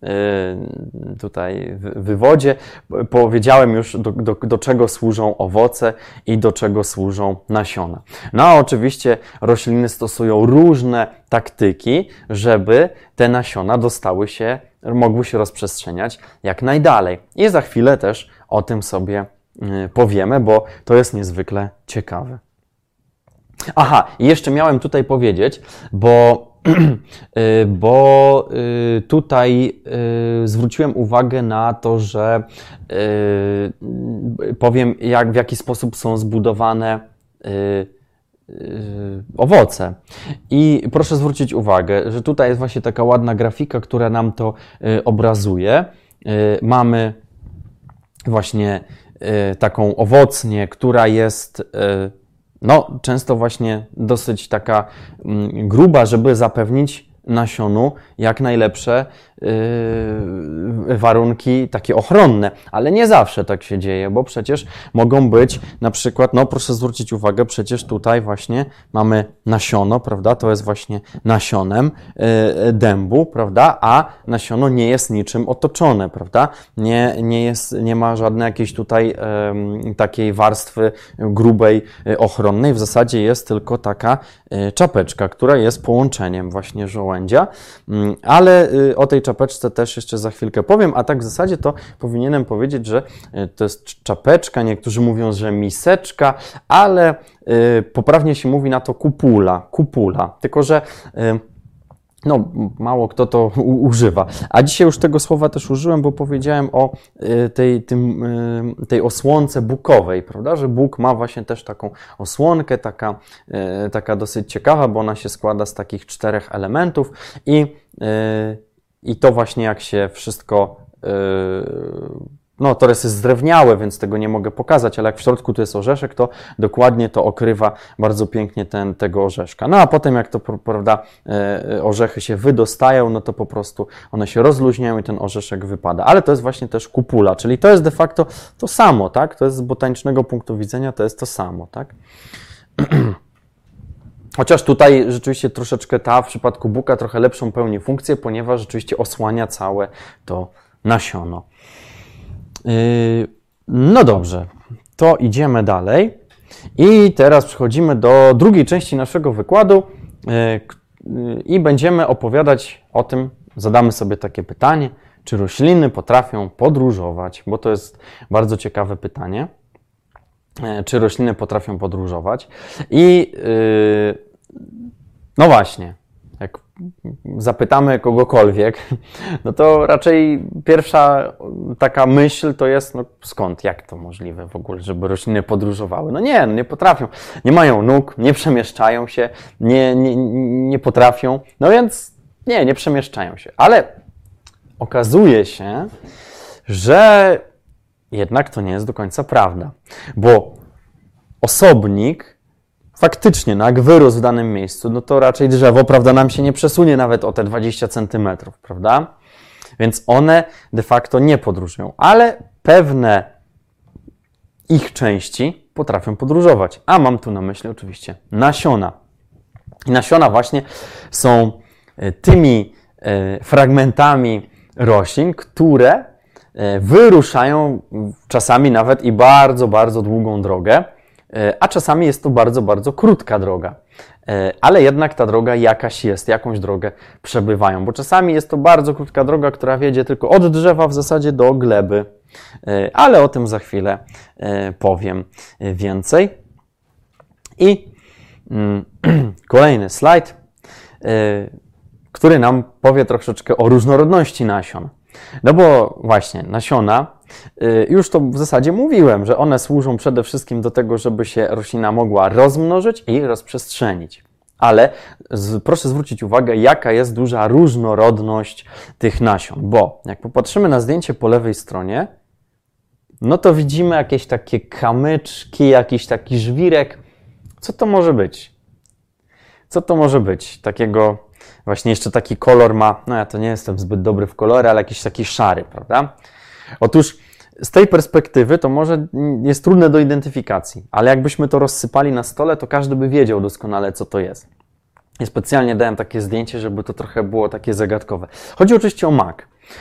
tutaj wywodzie. Powiedziałem już, do czego służą owoce i do czego służą nasiona. No a oczywiście rośliny stosują różne taktyki, żeby te nasiona mogły się rozprzestrzeniać jak najdalej. I za chwilę też o tym sobie powiemy, bo to jest niezwykle ciekawe. Aha, i jeszcze miałem tutaj powiedzieć, bo tutaj zwróciłem uwagę na to, że powiem, w jaki sposób są zbudowane owoce. I proszę zwrócić uwagę, że tutaj jest właśnie taka ładna grafika, która nam to obrazuje. Mamy właśnie taką owocnię, która jest często właśnie dosyć taka gruba, żeby zapewnić nasionu jak najlepsze warunki takie ochronne, ale nie zawsze tak się dzieje, bo przecież mogą być na przykład, proszę zwrócić uwagę, przecież tutaj właśnie mamy nasiono, prawda, to jest właśnie nasionem dębu, prawda, a nasiono nie jest niczym otoczone, prawda, nie ma żadnej jakiejś tutaj takiej warstwy grubej, ochronnej, w zasadzie jest tylko taka czapeczka, która jest połączeniem właśnie żołędzia, ale o tej czapeczce też jeszcze za chwilkę powiem, a tak w zasadzie to powinienem powiedzieć, że to jest czapeczka, niektórzy mówią, że miseczka, ale poprawnie się mówi na to kupula, tylko że mało kto to używa. A dzisiaj już tego słowa też użyłem, bo powiedziałem o tej osłonce bukowej, prawda? Że buk ma właśnie też taką osłonkę, taka dosyć ciekawa, bo ona się składa z takich 4 elementów i to właśnie jak się wszystko to jest zdrewniałe, więc tego nie mogę pokazać, ale jak w środku tu jest orzeszek, to dokładnie to okrywa bardzo pięknie tego orzeszka. No a potem jak to, prawda, orzechy się wydostają, to po prostu one się rozluźniają i ten orzeszek wypada. Ale to jest właśnie też kupula, czyli to jest de facto to samo, tak? To jest z botanicznego punktu widzenia, to jest to samo, tak? Chociaż tutaj rzeczywiście troszeczkę w przypadku buka trochę lepszą pełni funkcję, ponieważ rzeczywiście osłania całe to nasiono. No dobrze, to idziemy dalej i teraz przechodzimy do drugiej części naszego wykładu i będziemy opowiadać o tym, zadamy sobie takie pytanie, czy rośliny potrafią podróżować, bo to jest bardzo ciekawe pytanie, czy rośliny potrafią podróżować i no właśnie, jak zapytamy kogokolwiek, to raczej pierwsza taka myśl to jest, skąd, jak to możliwe w ogóle, żeby rośliny podróżowały? Nie potrafią. Nie mają nóg, nie przemieszczają się, nie potrafią, więc nie przemieszczają się. Ale okazuje się, że jednak to nie jest do końca prawda, bo osobnik faktycznie, jak wyrósł w danym miejscu, to raczej drzewo, prawda, nam się nie przesunie nawet o te 20 centymetrów, prawda? Więc one de facto nie podróżują, ale pewne ich części potrafią podróżować. A mam tu na myśli oczywiście nasiona. I nasiona właśnie są tymi fragmentami roślin, które wyruszają czasami nawet i bardzo, bardzo długą drogę, a czasami jest to bardzo, bardzo krótka droga. Ale jednak ta droga jakaś jest, jakąś drogę przebywają, bo czasami jest to bardzo krótka droga, która wiedzie tylko od drzewa w zasadzie do gleby, ale o tym za chwilę powiem więcej. I kolejny slajd, który nam powie troszeczkę o różnorodności nasion. No bo właśnie nasiona, już to w zasadzie mówiłem, że one służą przede wszystkim do tego, żeby się roślina mogła rozmnożyć i rozprzestrzenić. Ale proszę zwrócić uwagę, jaka jest duża różnorodność tych nasion, bo jak popatrzymy na zdjęcie po lewej stronie, to widzimy jakieś takie kamyczki, jakiś taki żwirek. Co to może być? Co to może być? Takiego, właśnie jeszcze taki kolor ma, ja to nie jestem zbyt dobry w kolory, ale jakiś taki szary, prawda? Otóż z tej perspektywy to może jest trudne do identyfikacji, ale jakbyśmy to rozsypali na stole, to każdy by wiedział doskonale, co to jest. I specjalnie dałem takie zdjęcie, żeby to trochę było takie zagadkowe. Chodzi oczywiście o mak.